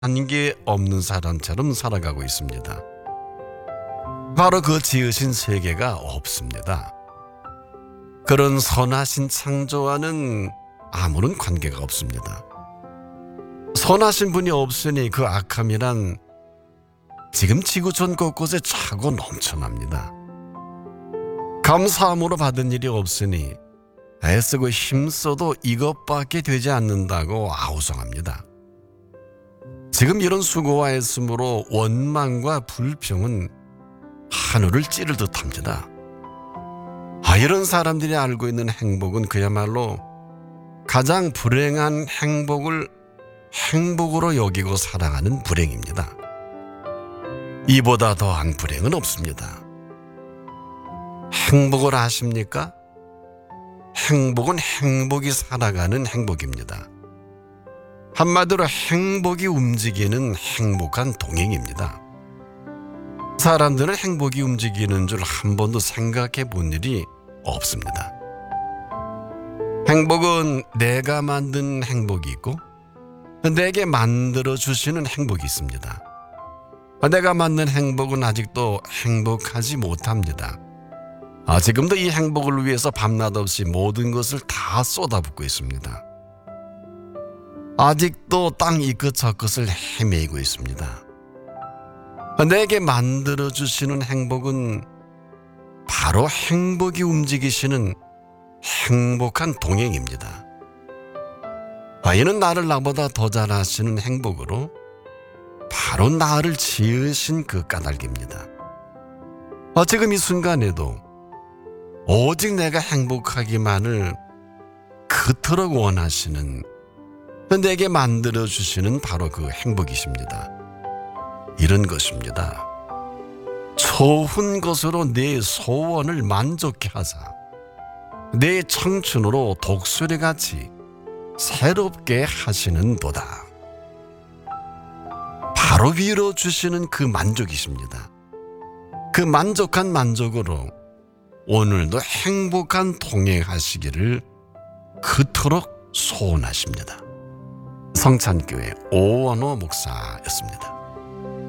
한계 없는 사람처럼 살아가고 있습니다. 바로 그 지으신 세계가 없습니다. 그런 선하신 창조와는 아무런 관계가 없습니다. 선하신 분이 없으니 그 악함이란 지금 지구촌 곳곳에 차고 넘쳐납니다. 감사함으로 받은 일이 없으니 애쓰고 힘써도 이것밖에 되지 않는다고 아우성합니다. 지금 이런 수고와 애씀으로 원망과 불평은 하늘을 찌를 듯합니다. 이런 사람들이 알고 있는 행복은 그야말로 가장 불행한 행복을 행복으로 여기고 살아가는 불행입니다. 이보다 더한 불행은 없습니다. 행복을 아십니까? 행복은 행복이 살아가는 행복입니다. 한마디로 행복이 움직이는 행복한 동행입니다. 사람들은 행복이 움직이는 줄 한 번도 생각해 본 일이 없습니다. 행복은 내가 만든 행복이 있고 내게 만들어 주시는 행복이 있습니다. 내가 만든 행복은 아직도 행복하지 못합니다. 지금도 이 행복을 위해서 밤낮 없이 모든 것을 다 쏟아붓고 있습니다. 아직도 땅 이 끝 저 끝을 헤매고 있습니다. 내게 만들어 주시는 행복은 바로 행복이 움직이시는 행복한 동행입니다. 이는 나를 나보다 더 잘 아시는 행복으로 바로 나를 지으신 그 까닭입니다. 지금 이 순간에도 오직 내가 행복하기만을 그토록 원하시는 내게 만들어주시는 바로 그 행복이십니다. 이런 것입니다. 좋은 것으로 내 소원을 만족케 하사 내 청춘으로 독수리같이 새롭게 하시는 도다. 바로 위로주시는 그 만족이십니다. 그 만족한 만족으로 오늘도 행복한 동행하시기를 그토록 소원하십니다. 성찬교회 오원호 목사였습니다.